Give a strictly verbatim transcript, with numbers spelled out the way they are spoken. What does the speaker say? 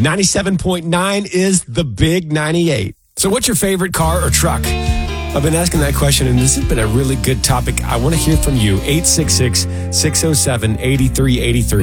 ninety-seven point nine is the Big ninety-eight. So what's your favorite car or truck? I've been asking that question, and this has been a really good topic. I want to hear from you. eight six six, six oh seven, eight three eight three.